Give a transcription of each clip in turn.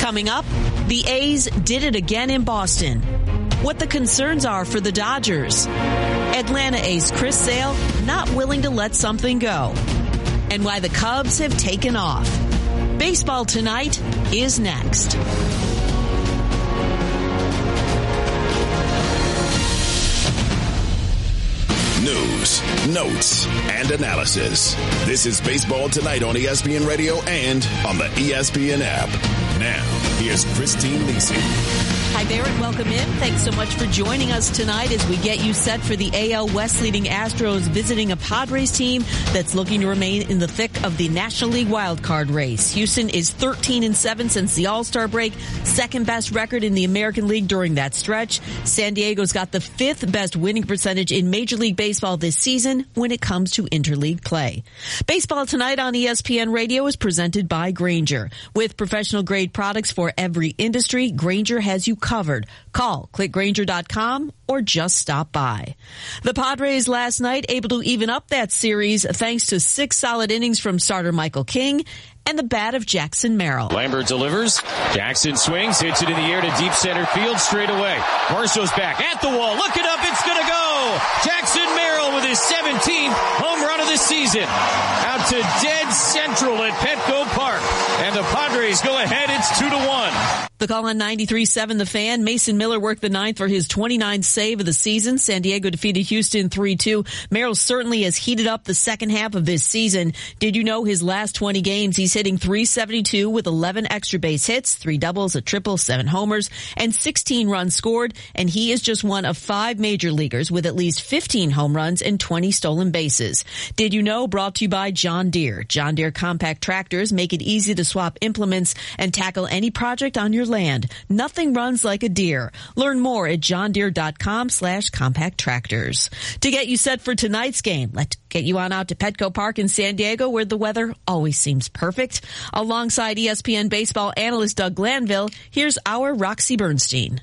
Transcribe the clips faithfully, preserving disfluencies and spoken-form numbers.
Coming up, the A's did it again in Boston. What the concerns are for the Dodgers. Atlanta ace Chris Sale not willing to let something go. And why the Cubs have taken off. Baseball Tonight is next. News, notes, and analysis. This is Baseball Tonight on E S P N Radio and on the E S P N app. Now, here's Christine Lisi. Hi there and welcome in. Thanks so much for joining us tonight as we get you set for the A L West leading Astros visiting a Padres team that's looking to remain in the thick of the National League wildcard race. Houston is thirteen and seven since the All-Star break, second best record in the American League during that stretch. San Diego's got the fifth best winning percentage in Major League Baseball this season when it comes to interleague play. Baseball Tonight on E S P N Radio is presented by Grainger. With professional grade products for every industry, Grainger has you covered. Call, click Grainger dot com, or just stop by. The Padres last night able to even up that series thanks to six solid innings from starter Michael King and the bat of Jackson Merrill. Lambert delivers. Jackson swings, hits it in the air to deep center field straight away. Marshall's back at the wall. Looking up, it's going to go. Jackson Merrill with his seventeenth home run of the season. Out to dead central at Petco Park. And the Padres go ahead. It's two to one. The call on ninety-three point seven The Fan. Mason Miller worked the ninth for his twenty-ninth save of the season. San Diego defeated Houston three two. Merrill certainly has heated up the second half of this season. Did you know his last twenty games, he's hitting three seventy-two with eleven extra base hits, three doubles, a triple, seven homers, and sixteen runs scored. And he is just one of five major leaguers with at least fifteen home runs and twenty stolen bases. Did you know? Brought to you by John Deere. John Deere compact tractors make it easy to swap implements and tackle any project on your land. Nothing runs like a Deere. Learn more at john deere dot com slash compact tractors. To get you set for tonight's game, let's get you on out to Petco Park in San Diego, where the weather always seems perfect. Alongside E S P N baseball analyst Doug Glanville, here's our Roxy Bernstein.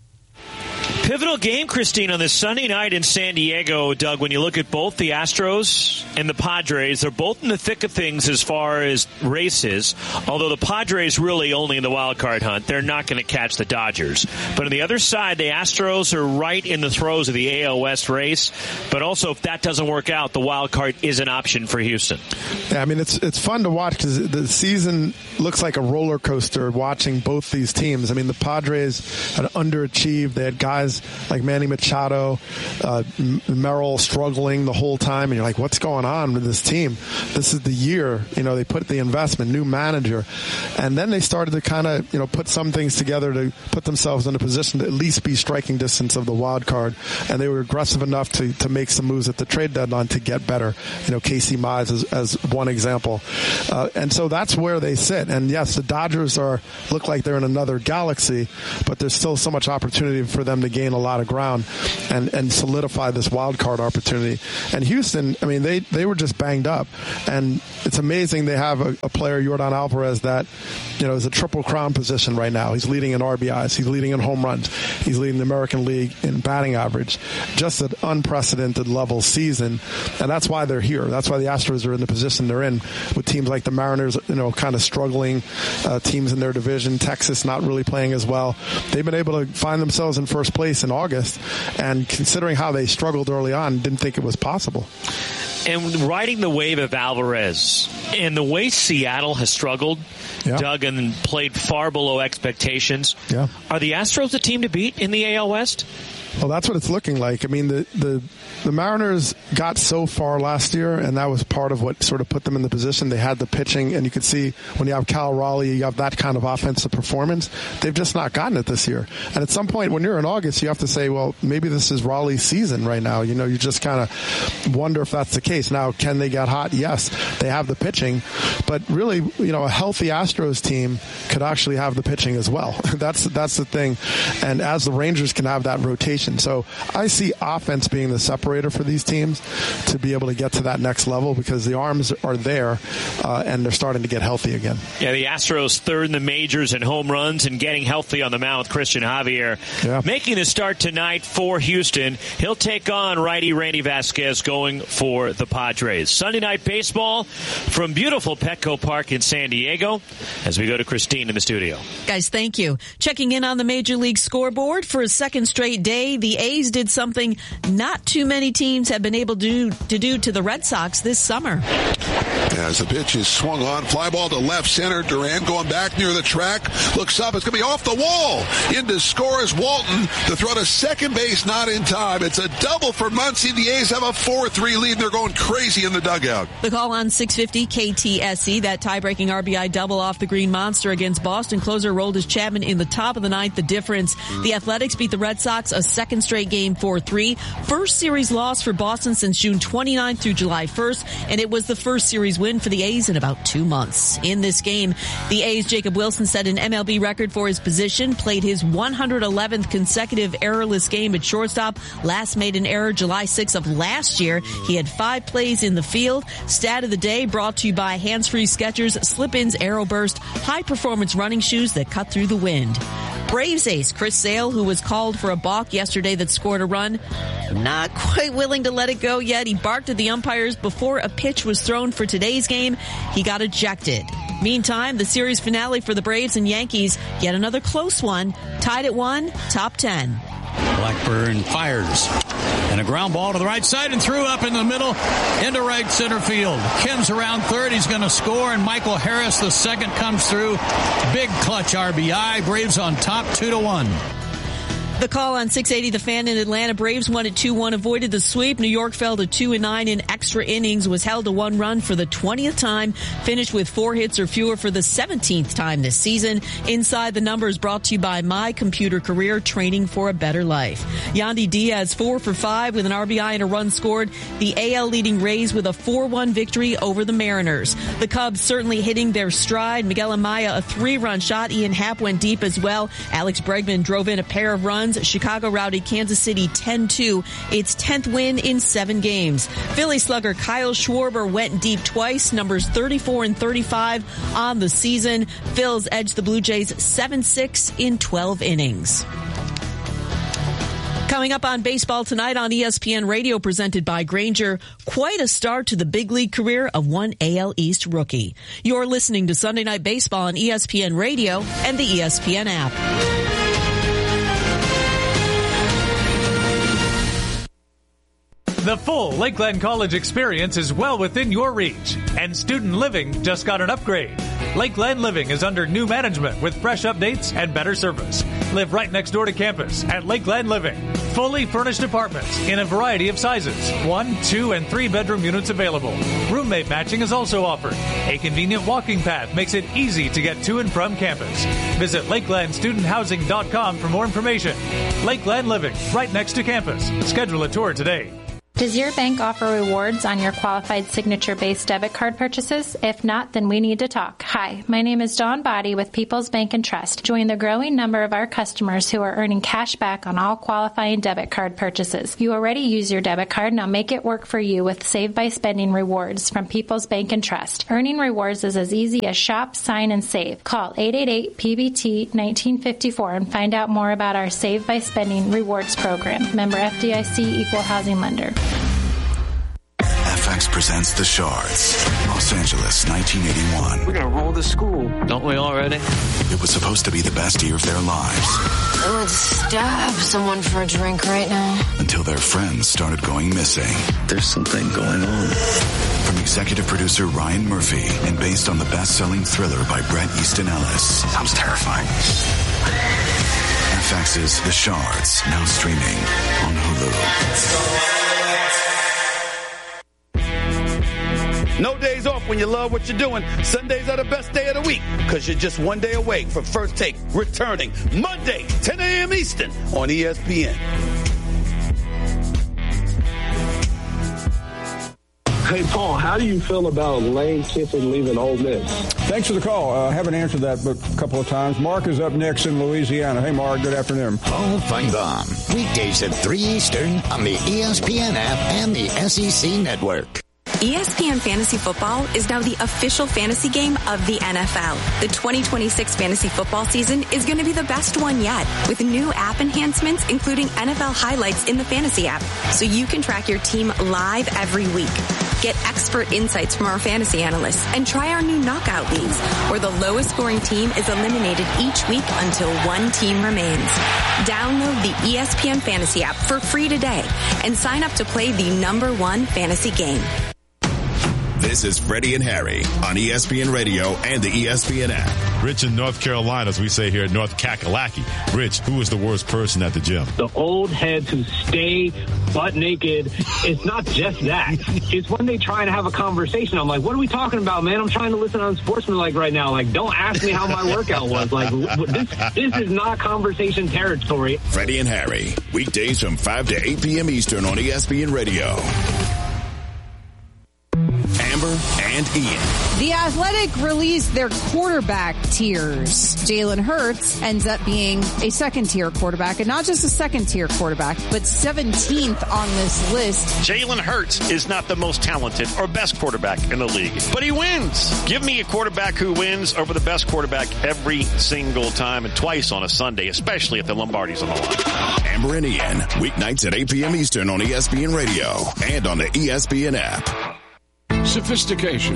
Pivotal game, Christine, on this Sunday night in San Diego. Doug, when you look at both the Astros and the Padres, they're both in the thick of things as far as races, although the Padres really only in the wild card hunt. They're not going to catch the Dodgers. But on the other side, the Astros are right in the throes of the A L West race, but also if that doesn't work out, the wild card is an option for Houston. Yeah, I mean, it's it's fun to watch because the season looks like a roller coaster watching both these teams. I mean, the Padres had underachieved. They had guys like Manny Machado, uh, Merrill struggling the whole time, and you're like, what's going on with this team? This is the year, you know, they put the investment, new manager, and then they started to kind of, you know, put some things together to put themselves in a position to at least be striking distance of the wild card, and they were aggressive enough to, to make some moves at the trade deadline to get better. You know, Casey Mize as, as one example. Uh, and so that's where they sit. And yes, the Dodgers are look like they're in another galaxy, but there's still so much opportunity for them to gain a lot of ground and, and solidify this wild card opportunity. And Houston, I mean, they, they were just banged up. And it's amazing they have a, a player, Yordan Alvarez, that, you know, is a triple crown position right now. He's leading in R B Is. He's leading in home runs. He's leading the American League in batting average. Just an unprecedented level season. And that's why they're here. That's why the Astros are in the position they're in, with teams like the Mariners, you know, kind of struggling, uh, teams in their division, Texas not really playing as well. They've been able to find themselves in first place in August, and considering how they struggled early on, didn't think it was possible. And riding the wave of Alvarez and the way Seattle has struggled, yeah. Doug, and played far below expectations, yeah. Are the Astros the team to beat in the A L West? Well, that's what it's looking like. I mean, the, the the Mariners got so far last year, and that was part of what sort of put them in the position. They had the pitching, and you could see when you have Cal Raleigh, you have that kind of offensive performance. They've just not gotten it this year. And at some point, when you're in August, you have to say, well, maybe this is Raleigh's season right now. You know, you just kind of wonder if that's the case. Now, can they get hot? Yes, they have the pitching. But really, you know, a healthy Astros team could actually have the pitching as well. that's that's the thing. And as the Rangers can have that rotation situation. So I see offense being the separator for these teams to be able to get to that next level because the arms are there uh, and they're starting to get healthy again. Yeah, the Astros third in the majors in home runs and getting healthy on the mound with Christian Javier. Yeah. Making the start tonight for Houston. He'll take on righty Randy Vasquez going for the Padres. Sunday Night Baseball from beautiful Petco Park in San Diego as we go to Christine in the studio. Guys, thank you. Checking in on the Major League scoreboard for a second straight day, the A's did something not too many teams have been able to do to, do to the Red Sox this summer. As the pitch is swung on, fly ball to left center. Duran going back near the track. Looks up. It's going to be off the wall. In to score is Walton. The throw to second base, not in time. It's a double for Muncy. The A's have a four three lead, and they're going crazy in the dugout. The call on six fifty K T S E, that tie-breaking R B I double off the Green Monster against Boston. Closer Roldis Chapman in the top of the ninth, the difference. The Athletics beat the Red Sox a second straight game four three. First series loss for Boston since June twenty-ninth through July first, and it was the first series win for the A's in about two months. In this game, the A's Jacob Wilson set an M L B record for his position, played his one hundred eleventh consecutive errorless game at shortstop, last made an error July sixth of last year. He had five plays in the field. Stat of the day brought to you by Hands Free Skechers, Slip-ins Aero Burst, high-performance running shoes that cut through the wind. Braves ace Chris Sale, who was called for a balk yesterday that scored a run, not quite willing to let it go yet. He barked at the umpires before a pitch was thrown for today's game. He got ejected. Meantime, the series finale for the Braves and Yankees, yet another close one, tied at one, top ten. Blackburn fires. And a ground ball to the right side and threw up in the middle into right center field. Kim's around third. He's going to score, and Michael Harris, the second, comes through. Big clutch R B I. Braves on top two to one. The call on six eighty, the Fan in Atlanta. Braves won at two one, avoided the sweep. New York fell to two and nine in extra innings, was held to one run for the twentieth time, finished with four hits or fewer for the seventeenth time this season. Inside the Numbers brought to you by My Computer Career, training for a better life. Yandy Diaz, four for five with an R B I and a run scored. The A L leading Rays with a four one victory over the Mariners. The Cubs certainly hitting their stride. Miguel Amaya, a three-run shot. Ian Happ went deep as well. Alex Bregman drove in a pair of runs. Chicago routed Kansas City ten two, its tenth win in seven games. Philly slugger Kyle Schwarber went deep twice, numbers thirty-four and thirty-five on the season. Phils edged the Blue Jays seven six in twelve innings. Coming up on Baseball Tonight on E S P N Radio, presented by Grainger, quite a start to the big league career of one A L East rookie. You're listening to Sunday Night Baseball on E S P N Radio and the E S P N app. The full Lakeland College experience is well within your reach, and student living just got an upgrade. Lakeland Living is under new management with fresh updates and better service. Live right next door to campus at Lakeland Living. Fully furnished apartments in a variety of sizes. One, two, and three bedroom units available. Roommate matching is also offered. A convenient walking path makes it easy to get to and from campus. Visit lakeland student housing dot com for more information. Lakeland Living, right next to campus. Schedule a tour today. Does your bank offer rewards on your qualified signature-based debit card purchases? If not, then we need to talk. Hi, my name is Dawn Body with People's Bank and Trust. Join the growing number of our customers who are earning cash back on all qualifying debit card purchases. You already use your debit card. Now make it work for you with Save by Spending rewards from People's Bank and Trust. Earning rewards is as easy as shop, sign, and save. Call eight eight eight P B T nineteen fifty-four and find out more about our Save by Spending rewards program. Member F D I C, Equal Housing Lender. F X presents The Shards, Los Angeles, nineteen eighty-one. We're gonna roll the school, don't we already? It was supposed to be the best year of their lives. I would stab someone for a drink right now. Until their friends started going missing. There's something going on. From executive producer Ryan Murphy and based on the best-selling thriller by Bret Easton Ellis. Sounds terrifying. F X's The Shards, now streaming on Hulu. No days off when you love what you're doing. Sundays are the best day of the week because you're just one day away from First Take returning Monday, ten a.m. Eastern on E S P N. Hey, Paul, how do you feel about Lane Kiffin leaving Ole Miss? Thanks for the call. I uh, haven't answered that but a couple of times. Mark is up next in Louisiana. Hey, Mark, good afternoon. Paul Feinbaum, weekdays at three Eastern on the E S P N app and the S E C Network. E S P N Fantasy Football is now the official fantasy game of the N F L. The twenty twenty-six fantasy football season is going to be the best one yet, with new app enhancements, including N F L highlights in the fantasy app, so you can track your team live every week. Get expert insights from our fantasy analysts and try our new knockout leagues, where the lowest scoring team is eliminated each week until one team remains. Download the E S P N Fantasy app for free today and sign up to play the number one fantasy game. This is Freddie and Harry on E S P N Radio and the E S P N app. Rich in North Carolina, as we say here at North Kakalaki. Rich, who is the worst person at the gym? The old heads who stay butt naked. It's not just that. It's when they try to have a conversation. I'm like, what are we talking about, man? I'm trying to listen on Sportsmanlike right now. Like, don't ask me how my workout was. Like, this, this is not conversation territory. Freddie and Harry, weekdays from five to eight p.m. Eastern on E S P N Radio. Amber and Ian. The Athletic released their quarterback tiers. Jalen Hurts ends up being a second-tier quarterback, and not just a second-tier quarterback, but seventeenth on this list. Jalen Hurts is not the most talented or best quarterback in the league, but he wins. Give me a quarterback who wins over the best quarterback every single time and twice on a Sunday, especially if the Lombardi's on the line. Amber and Ian, weeknights at eight p.m. Eastern on E S P N Radio and on the E S P N app. Sophistication,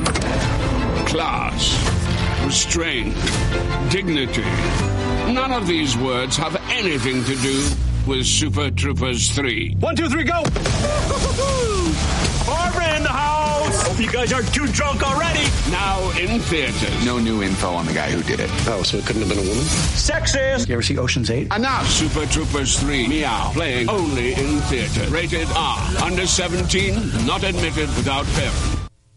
class, restraint, dignity. None of these words have anything to do with Super Troopers three. One, two, three, go! Barbara in the house! Hope you guys aren't too drunk already. Now in theaters. No new info on the guy who did it. Oh, so it couldn't have been a woman? Sexist! You ever see Ocean's eight? Enough! Super Troopers three, Meow, playing only in theaters. Rated R. Under seventeen, not admitted without parent.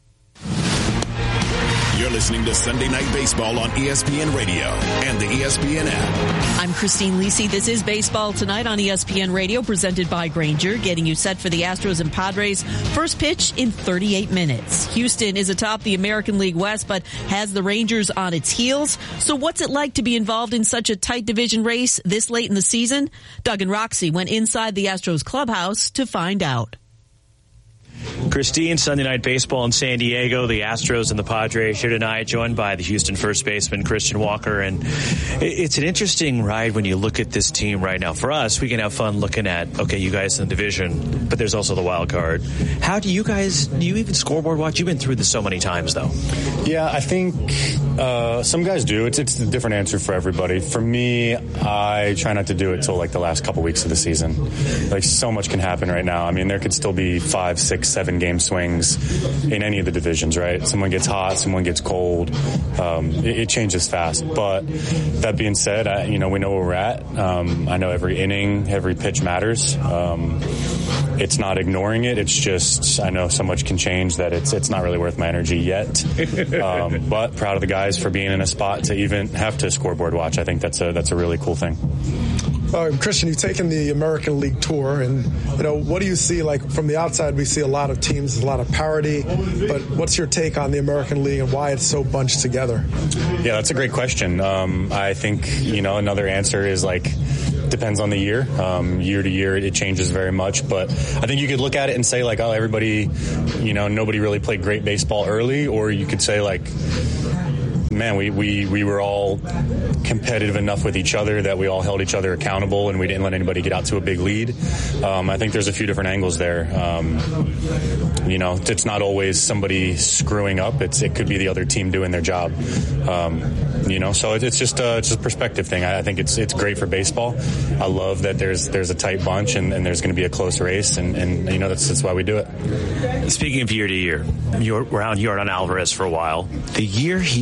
You're listening to Sunday Night Baseball on E S P N Radio and the E S P N app. I'm Christine Lisi. This is Baseball Tonight on E S P N Radio, presented by Grainger, getting you set for the Astros and Padres. First pitch in thirty-eight minutes. Houston is atop the American League West, but has the Rangers on its heels. So what's it like to be involved in such a tight division race this late in the season? Doug and Roxy went inside the Astros clubhouse to find out. Christine, Sunday Night Baseball in San Diego, the Astros and the Padres here tonight, joined by the Houston first baseman Christian Walker. And it's an interesting ride when you look at this team right now. For us, we can have fun looking at, okay, you guys in the division, but there's also the wild card. How do you guys, do you even scoreboard watch? You've been through this so many times, though. Yeah, I think uh, some guys do. It's, it's a different answer for everybody. For me, I try not to do it till like the last couple weeks of the season. Like, so much can happen right now. I mean, there could still be five, six, seven game swings in any of the divisions, right? Someone gets hot, someone gets cold. Um, it, it changes fast. But that being said, I, you know, we know where we're at. Um, I know every inning, every pitch matters. Um, it's not ignoring it. It's just, I know so much can change that it's it's not really worth my energy yet. Um, but proud of the guys for being in a spot to even have to scoreboard watch. I think that's a that's a really cool thing. Uh, Christian, you've taken the American League tour, and you know, what do you see? Like, from the outside, we see a lot of teams, a lot of parity. But what's your take on the American League and why it's so bunched together? Yeah, that's a great question. Um, I think, you know, another answer is like, depends on the year. Um, year to year, it changes very much. But I think you could look at it and say like, oh, everybody, you know, nobody really played great baseball early, or you could say like, man, we, we, we were all competitive enough with each other that we all held each other accountable and we didn't let anybody get out to a big lead. Um, I think there's a few different angles there. Um, you know, it's not always somebody screwing up. It's, it could be the other team doing their job. Um, you know, so it's just a, it's just a perspective thing. I, I think it's, it's great for baseball. I love that there's, there's a tight bunch and, and there's going to be a close race. And, and, you know, that's, that's why we do it. Speaking of year to year, you're around Yordan Alvarez for a while. The year he's having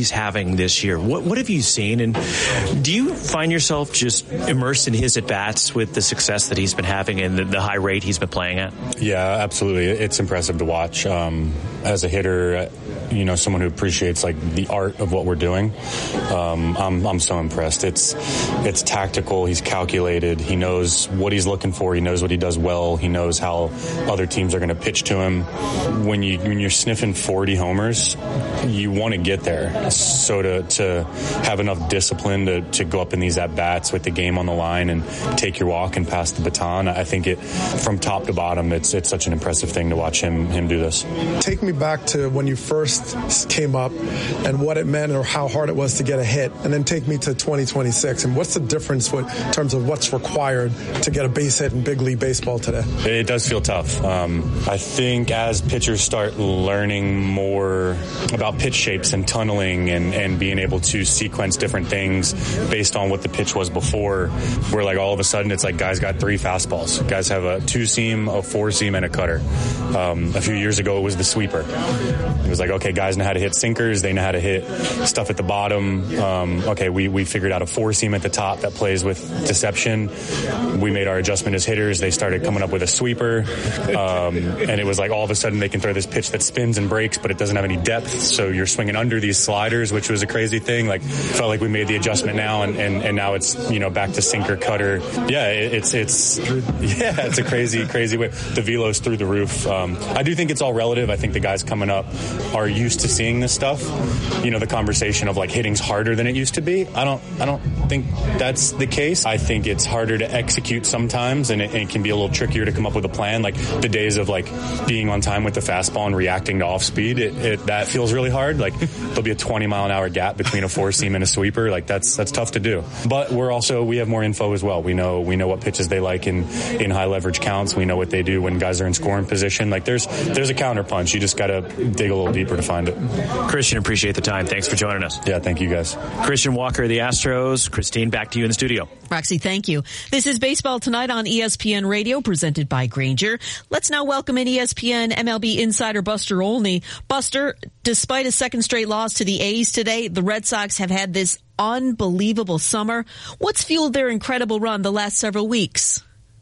pitching this year. What what have you seen, and do you find yourself just immersed in his at-bats with the success that he's been having and the, the high rate he's been playing at? Yeah, absolutely. It's impressive to watch. Um, as a hitter, you know, someone who appreciates like the art of what we're doing, um, I'm I'm so impressed. It's it's tactical. He's calculated. He knows what he's looking for. He knows what he does well. He knows how other teams are going to pitch to him. When you when you're sniffing forty homers, you want to get there. So to to have enough discipline to, to go up in these at bats with the game on the line and take your walk and pass the baton, I think it from top to bottom, it's it's such an impressive thing to watch him him do this. Take me back to when you first came up and what it meant or how hard it was to get a hit, and then take me to twenty twenty-six and what's the difference with, in terms of what's required to get a base hit in big league baseball today? It does feel tough. Um, I think as pitchers start learning more about pitch shapes and tunneling and, and being able to sequence different things based on what the pitch was before, where like all of a sudden it's like guys got three fastballs. Guys have a two seam, a four seam, and a cutter. Um, a few years ago it was the sweeper. It was like, okay, guys know how to hit sinkers. They know how to hit stuff at the bottom. Um, okay, we, we figured out a four seam at the top that plays with deception. We made our adjustment as hitters. They started coming up with a sweeper. Um, and it was like all of a sudden they can throw this pitch that spins and breaks, but it doesn't have any depth. So you're swinging under these sliders, which was a crazy thing. Like, felt like we made the adjustment now, and, and, and now it's, you know, back to sinker, cutter. Yeah, it, it's, it's, yeah, it's a crazy, crazy way. The velo's through the roof. Um, I do think it's all relative. I think the guys coming up are used to seeing this stuff. You know, the conversation of like hitting's harder than it used to be. I don't, I don't think that's the case. I think it's harder to execute sometimes, and it, and it can be a little trickier to come up with a plan. Like the days of like being on time with the fastball and reacting to off speed, it, it that feels really hard. Like there'll be a twenty mile an hour gap between a four seam and a sweeper. Like that's that's tough to do. But we're also we have more info as well. We know we know what pitches they like in in high leverage counts. We know what they do when guys are in scoring position. Like there's there's a counter punch. You just got to dig a little deeper to find it. Christian, appreciate the time. Thanks for joining us. Yeah, thank you guys. Christian Walker of the Astros. Christine, back to you in the studio. Roxy, thank you. This is Baseball Tonight on E S P N Radio, presented by Grainger. Let's now welcome in E S P N M L B insider Buster Olney. Buster, despite a second straight loss to the A's today, the Red Sox have had this unbelievable summer. What's fueled their incredible run the last several weeks?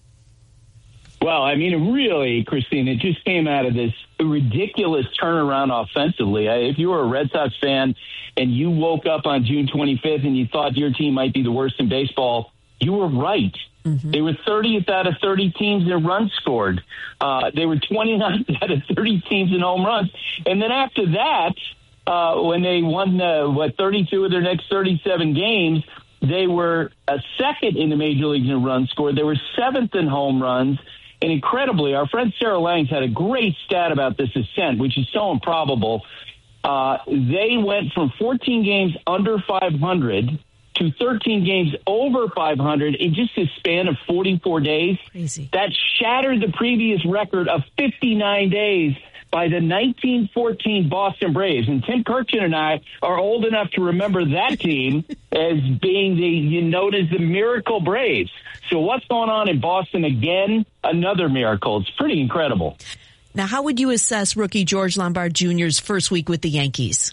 Well, I mean, really, Christine, it just came out of this ridiculous turnaround offensively. If you were a Red Sox fan and you woke up on June twenty-fifth and you thought your team might be the worst in baseball, you were right. Mm-hmm. They were thirtieth out of thirty teams in runs scored. Uh, they were twenty-ninth out of thirty teams in home runs. And then after that, uh, when they won, uh, what, thirty-two of their next thirty-seven games, they were a second in the major leagues in runs scored. They were seventh in home runs. And incredibly, our friend Sarah Langs had a great stat about this ascent, which is so improbable. Uh, they went from fourteen games under five hundred to thirteen games over five hundred in just a span of forty-four days. Crazy. That shattered the previous record of fifty-nine days by the nineteen fourteen Boston Braves. And Tim Kirchin and I are old enough to remember that team as being the, you know, as the Miracle Braves. So what's going on in Boston again? Another miracle. It's pretty incredible. Now, how would you assess rookie George Lombard Junior's first week with the Yankees?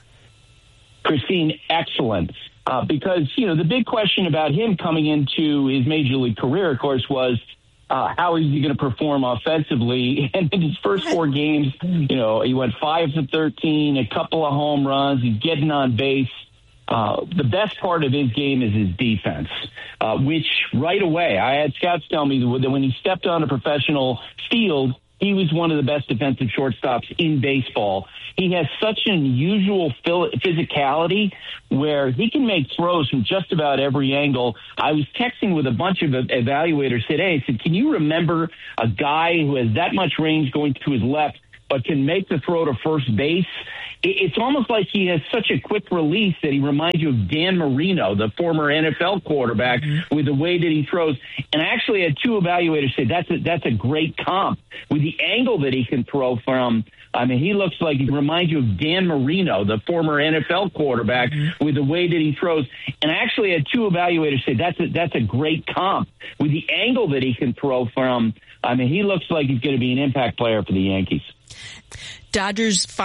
Christine, excellent. Uh, because, you know, the big question about him coming into his major league career, of course, was uh, how is he going to perform offensively? And in his first four games, you know, he went five for thirteen, a couple of home runs. He's getting on base. Uh, the best part of his game is his defense, uh, which right away, I had scouts tell me that when he stepped on a professional field, he was one of the best defensive shortstops in baseball. He has such an unusual physicality where he can make throws from just about every angle. I was texting with a bunch of evaluators today. I said, can you remember a guy who has that much range going to his left but can make the throw to first base? It's almost like he has such a quick release that he reminds you of Dan Marino, the former N F L quarterback, mm-hmm. with the way that he throws. And I actually had two evaluators say that's a, that's a great comp with the angle that he can throw from. I mean, he looks like he reminds you of Dan Marino, the former N F L quarterback, mm-hmm. with the way that he throws. And I actually had two evaluators say that's a, that's a great comp with the angle that he can throw from. I mean, he looks like he's going to be an impact player for the Yankees. Dodgers